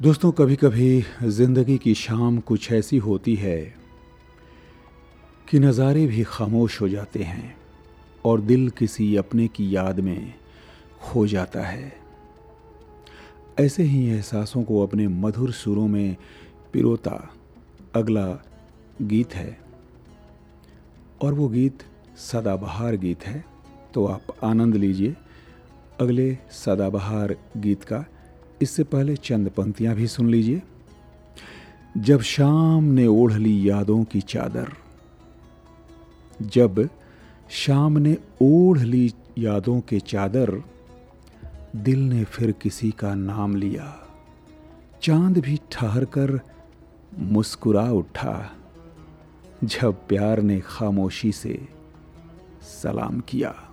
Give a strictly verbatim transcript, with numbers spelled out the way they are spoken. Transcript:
दोस्तों, कभी कभी ज़िंदगी की शाम कुछ ऐसी होती है कि नज़ारे भी खामोश हो जाते हैं और दिल किसी अपने की याद में खो जाता है। ऐसे ही एहसासों को अपने मधुर सुरों में पिरोता अगला गीत है, और वो गीत सदाबहार गीत है। तो आप आनंद लीजिए अगले सदाबहार गीत का। इससे पहले चंद पंक्तियां भी सुन लीजिए। जब शाम ने ओढ़ ली यादों की चादर, जब शाम ने ओढ़ ली यादों के चादर, दिल ने फिर किसी का नाम लिया, चांद भी ठहर कर मुस्कुरा उठा, जब प्यार ने खामोशी से सलाम किया।